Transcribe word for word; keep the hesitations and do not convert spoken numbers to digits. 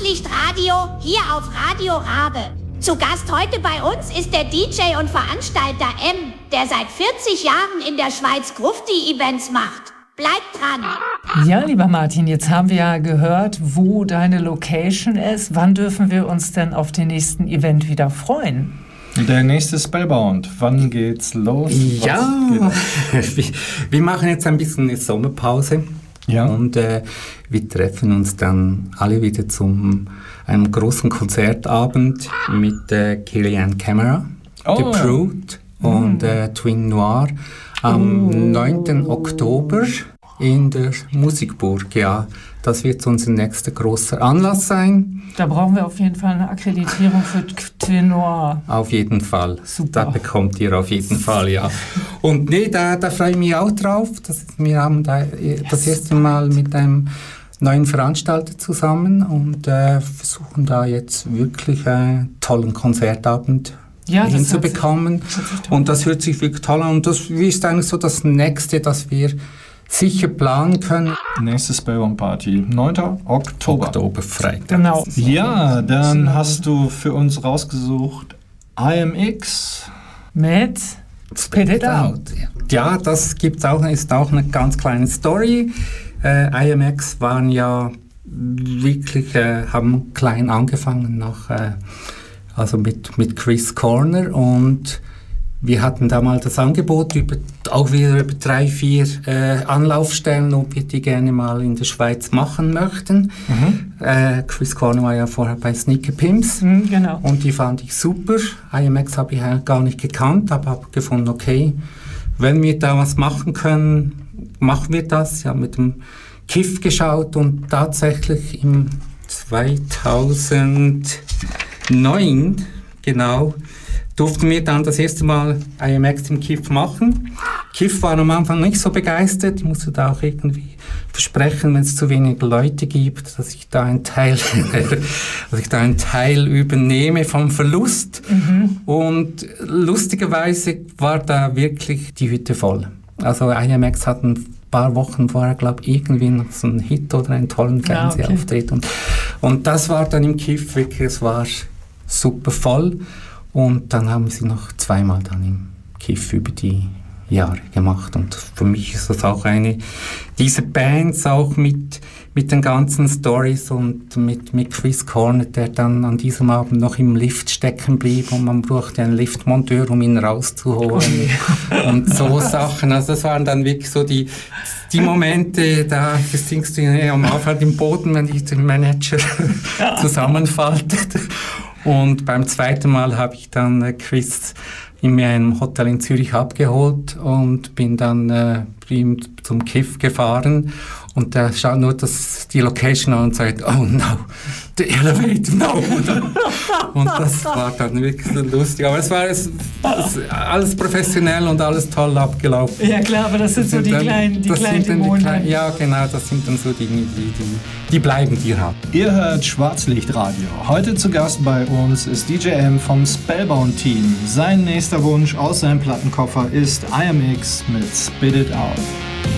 Schwarzlichtradio hier auf Radio Rabe. Zu Gast heute bei uns ist der D J und Veranstalter M, der seit vierzig Jahren in der Schweiz Grufti-Events macht. Bleibt dran. Ja, lieber Martin, jetzt haben wir ja gehört, wo deine Location ist. Wann dürfen wir uns denn auf den nächsten Event wieder freuen? Der nächste Spellbound. Wann geht's los? Ja, wir, wir machen jetzt ein bisschen eine Sommerpause. Ja. Und äh, wir treffen uns dann alle wieder zum einem großen Konzertabend mit äh, Killian Camera, oh. The Brute mm. und äh, Twin Noir am oh. neunten Oktober in der Musikburg. Ja, das wird unser nächster großer Anlass sein. Da brauchen wir auf jeden Fall eine Akkreditierung für Twin Noir. Auf jeden Fall. Super. Da bekommt ihr auf jeden Fall, ja. Und nee, da, da freue ich mich auch drauf. Das, wir haben da yes. das erste Mal mit einem neuen Veranstalter zusammen und äh, versuchen da jetzt wirklich einen tollen Konzertabend ja, hinzubekommen. Sich, und das hört sich wirklich toll an. Und das ist eigentlich so das Nächste, dass wir sicher planen können. Nächste Spellbound Party, neunten Oktober. Oktober, Freitag. Genau. Ja, dann hast du für uns rausgesucht I M X mit Spit It Out. Ja, das gibt's auch, ist auch eine ganz kleine Story. Äh, I M X waren ja wirklich, äh, haben klein angefangen, nach, äh, also mit, mit Chris Corner, und wir hatten da mal das Angebot, über, auch wieder über drei, vier äh, Anlaufstellen, ob wir die gerne mal in der Schweiz machen möchten. Mhm. Äh, Chris Corner war ja vorher bei Sneaker Pimps, mhm, genau. Und die fand ich super. I M X habe ich ja gar nicht gekannt, aber habe gefunden, okay, wenn wir da was machen können, machen wir das. Ja, mit dem Kiff geschaut und tatsächlich im zweitausendneun, genau, durften wir dann das erste Mal I M X im Kiff machen. Kiff war am Anfang nicht so begeistert. Ich musste da auch irgendwie versprechen, wenn es zu wenig Leute gibt, dass ich da einen Teil, dass ich da einen Teil übernehme vom Verlust. Mhm. Und lustigerweise war da wirklich die Hütte voll. Also I M X hat ein paar Wochen vorher, glaube ich, irgendwie noch so einen Hit oder einen tollen Fernsehauftritt. Ja, okay. und, und das war dann im Kiff wirklich, es war super voll. Und dann haben sie noch zweimal dann im Kiff über die Jahre gemacht. Und für mich ist das auch eine dieser Bands, auch mit, mit den ganzen Stories und mit, mit Chris Corner, der dann an diesem Abend noch im Lift stecken blieb und man brauchte einen Liftmonteur, um ihn rauszuholen. Okay. Und so Sachen. Also das waren dann wirklich so die, die Momente, da singst du ja am Anfang im Boden, wenn dich der Manager zusammenfaltet. Und beim zweiten Mal habe ich dann äh, Chris in einem Hotel in Zürich abgeholt und bin dann äh, zum Kiff gefahren. Und der schaut nur das, die Location an und sagt, oh no, the elevator, no. Und das war dann wirklich so lustig. Aber es war es, es, alles professionell und alles toll abgelaufen. Ja klar, aber das sind das so sind die dann, kleinen, die kleinen Dämonen. Die kleinen, ja genau, das sind dann so Dinge, die, die, die bleiben dir haben. Ihr hört Schwarzlichtradio. Heute zu Gast bei uns ist D J M vom Spellbound Team. Sein nächster Wunsch aus seinem Plattenkoffer ist I M X mit Spit It Out.